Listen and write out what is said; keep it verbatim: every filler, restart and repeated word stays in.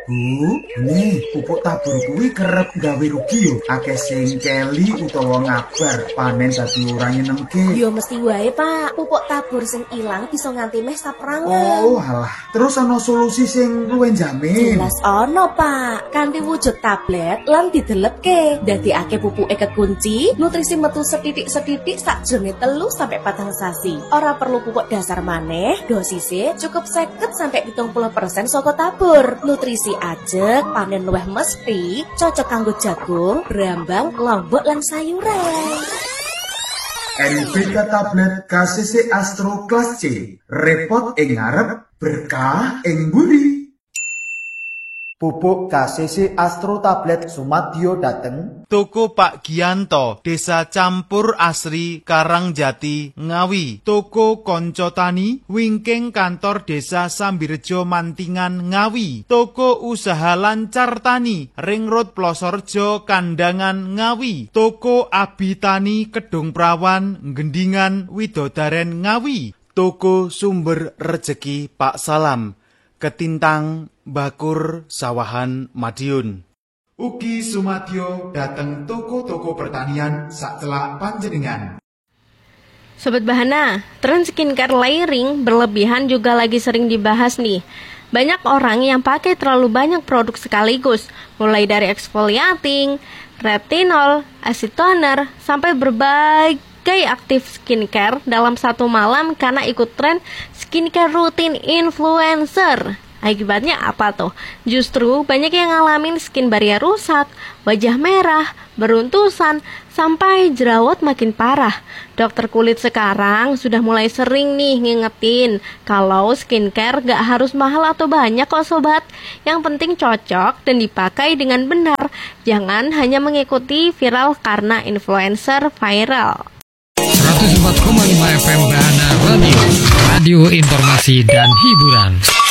Bu, nih pupuk tabur kuwi kerep gawe rugi yo. Akeh sing keli utawa ngabar panen dadi ora nyenengke. Yo mesti wae, Pak. Pupuk tabur sing ilang bisa nganti meh saprangan. Oh, alah. Terus ana solusi sing luwih jamin. Jelas ono, Pak. Kanthi wujud tablet lan didelepke. Dadekake pupuke kekunci, nutrisi metu setitik-setitik sakjroning telu sampai patang sasi. Ora perlu pupuk dasar maneh, dosise cukup seket sampai pitung puluh persen saka tabur. Nutrisi ajeg, panen luwih mesti, cocok kanggo jagung, brambang, lombok lan sayuran. N B K tablet K C C Astro Kelas C, repot ing ngarep, berkah ing mburi. Pupuk K C C Astro tablet Sumadyo dateng Toko Pak Gianto, Desa Campur Asri, Karangjati, Ngawi. Toko Konco Tani, wingking kantor Desa Sambirejo Mantingan, Ngawi. Toko Usaha Lancar Tani, Ring Road Plosorjo, Kandangan, Ngawi. Toko Abi Tani, Kedung Prawan, Gendingan, Widodaren, Ngawi. Toko Sumber Rejeki Pak Salam, Ketintang, Bakur, Sawahan, Madiun. Ugi Sumadyo dateng toko-toko pertanian sacelak panjenengan. Sobat Bahana, tren skincare layering berlebihan juga lagi sering dibahas nih. Banyak orang yang pakai terlalu banyak produk sekaligus, mulai dari exfoliating, retinol, acid toner, sampai berbagai aktif skincare dalam satu malam karena ikut tren skincare rutin influencer. Akibatnya apa tuh? Justru banyak yang ngalamin skin barrier rusak, wajah merah, beruntusan, sampai jerawat makin parah. Dokter kulit sekarang sudah mulai sering nih ngingetin kalau skincare gak harus mahal atau banyak kok sobat. Yang penting cocok dan dipakai dengan benar. Jangan hanya mengikuti viral karena influencer viral. seratus empat koma lima F M Bahana Radio, radio informasi dan hiburan.